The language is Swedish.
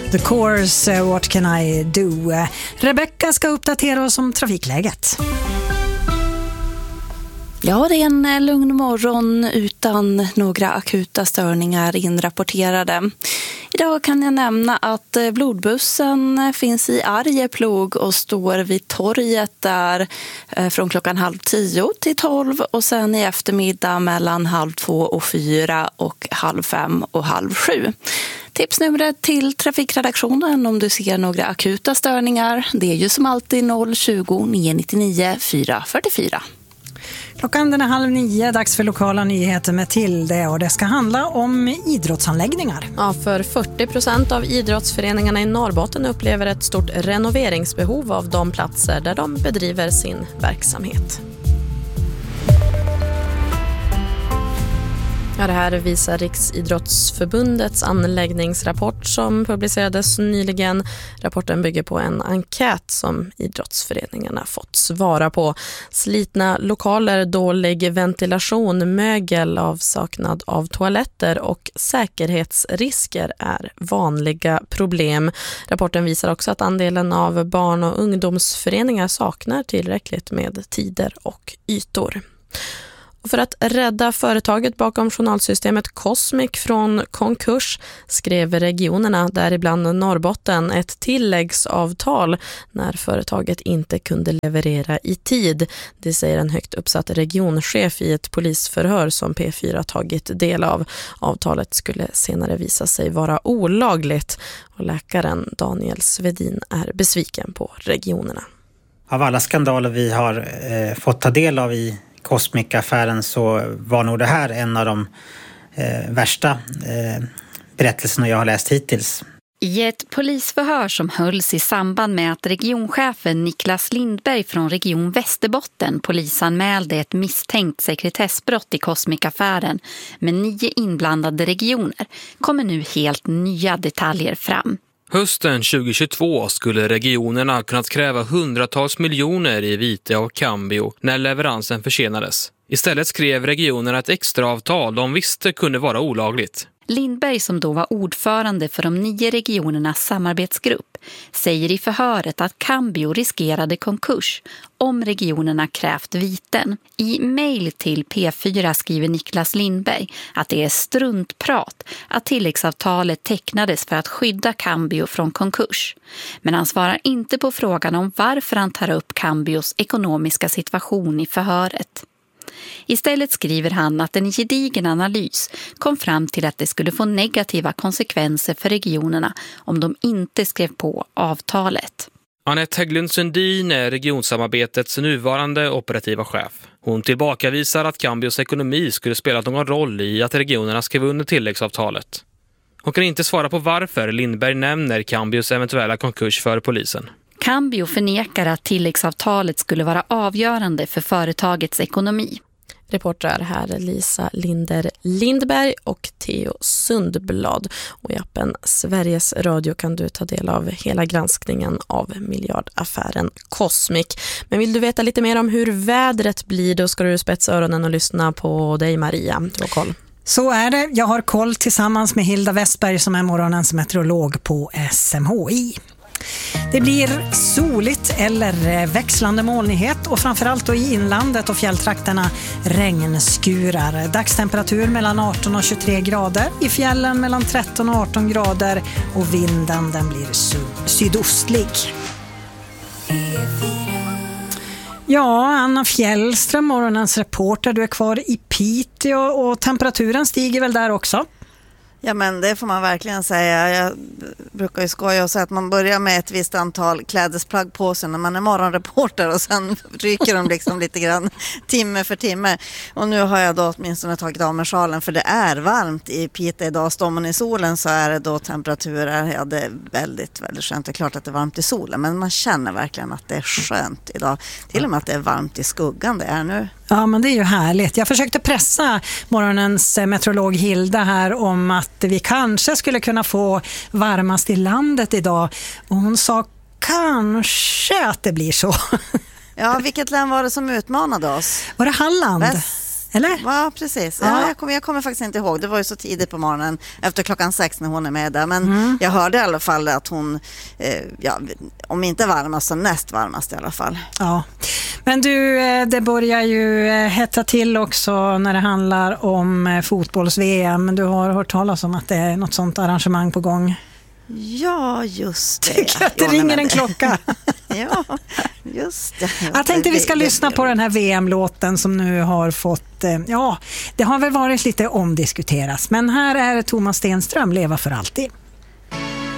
The Course, What Can I Do? Rebecca ska uppdatera oss om trafikläget. Ja, det är en lugn morgon utan några akuta störningar inrapporterade. Idag kan jag nämna att blodbussen finns i Arjeplog och står vid torget där från klockan 9:30 till 12 och sen i eftermiddag mellan 2:30 och 4 och 5:30 och 6:30. Tipsnumret till trafikredaktionen om du ser några akuta störningar, det är ju som alltid 020 999 444. Klockan den är 8:30, dags för lokala nyheter med Tilde och det ska handla om idrottsanläggningar. Ja, för 40% av idrottsföreningarna i Norrbotten upplever ett stort renoveringsbehov av de platser där de bedriver sin verksamhet. Ja, det här visar Riksidrottsförbundets anläggningsrapport som publicerades nyligen. Rapporten bygger på en enkät som idrottsföreningarna fått svara på. Slitna lokaler, dålig ventilation, mögel, avsaknad av toaletter och säkerhetsrisker är vanliga problem. Rapporten visar också att andelen av barn- och ungdomsföreningar saknar tillräckligt med tider och ytor. Och för att rädda företaget bakom journalsystemet Cosmic från konkurs skrev regionerna, däribland Norrbotten, ett tilläggsavtal när företaget inte kunde leverera i tid. Det säger en högt uppsatt regionchef i ett polisförhör som P4 tagit del av. Avtalet skulle senare visa sig vara olagligt och läkaren Daniel Svedin är besviken på regionerna. Av alla skandaler vi har fått ta del av i Cosmic-affären så var nog det här en av de värsta berättelserna jag har läst hittills. I ett polisförhör som hölls i samband med att regionchefen Niklas Lindberg från Region Västerbotten polisanmälde ett misstänkt sekretessbrott i Cosmic-affären med 9 inblandade regioner kommer nu helt nya detaljer fram. Hösten 2022 skulle regionerna kunnat kräva hundratals miljoner i vite av Cambio när leveransen försenades. Istället skrev regionerna ett extraavtal de visste kunde vara olagligt. Lindberg, som då var ordförande för de 9 regionernas samarbetsgrupp, säger i förhöret att Cambio riskerade konkurs om regionerna krävt viten. I mejl till P4 skriver Niklas Lindberg att det är struntprat att tilläggsavtalet tecknades för att skydda Cambio från konkurs. Men han svarar inte på frågan om varför han tar upp Cambios ekonomiska situation i förhöret. Istället skriver han att en gedigen analys kom fram till att det skulle få negativa konsekvenser för regionerna om de inte skrev på avtalet. Anette Hägglund Sundin är regionsamarbetets nuvarande operativa chef. Hon tillbakavisar att Cambios ekonomi skulle spela någon roll i att regionerna skrev under tilläggsavtalet. Hon kan inte svara på varför Lindberg nämner Cambios eventuella konkurs för polisen. Cambio förnekar att tilläggsavtalet skulle vara avgörande för företagets ekonomi. Reportrar här Lisa Linder Lindberg och Theo Sundblad. Och i appen Sveriges Radio kan du ta del av hela granskningen av miljardaffären Cosmic. Men vill du veta lite mer om hur vädret blir, då ska du spetsa öronen och lyssna på dig, Maria. Du har koll. Så är det. Jag har koll tillsammans med Hilda Westberg som är morgonens meteorolog på SMHI. Det blir soligt eller växlande molnighet och framförallt då i inlandet och fjälltrakterna regnskurar. Dagstemperatur mellan 18 och 23 grader, i fjällen mellan 13 och 18 grader och vinden den blir sydostlig. Ja, Anna Fjällström, morgonens reporter, du är kvar i Piteå och temperaturen stiger väl där också? Ja, men det får man verkligen säga. Jag brukar ju skoja och säga att man börjar med ett visst antal klädesplagg på sig när man är morgonreporter och sen ryker de liksom lite grann timme för timme. Och nu har jag då åtminstone tagit av mig sjalen för det är varmt i Piteå idag. Står man i solen så är det då temperaturer, ja, det är väldigt, väldigt skönt. Det är klart att det är varmt i solen, men man känner verkligen att det är skönt idag. Till och med att det är varmt i skuggan det är nu. Ja, men det är ju härligt. Jag försökte pressa morgonens meteorolog Hilda här om att vi kanske skulle kunna få varmast i landet idag. Och hon sa kanske att det blir så. Ja, vilket län var det som utmanade oss? Var det Halland? Eller? Ja, precis. Ja, jag kommer faktiskt inte ihåg. Det var ju så tidigt på morgonen efter 6:00 när hon är med där. Men jag hörde i alla fall att hon, om inte varmast så näst varmast i alla fall. Ja, men du, det börjar ju hetta till också när det handlar om fotbolls-VM. Du har hört talas om att det är något sånt arrangemang på gång. Ja, just det. Tycker att det ringer en klocka. Ja, just det. Jag tänkte vi ska lyssna på den här VM-låten som nu har fått, det har väl varit lite omdiskuteras. Men här är Thomas Stenström, Leva för alltid.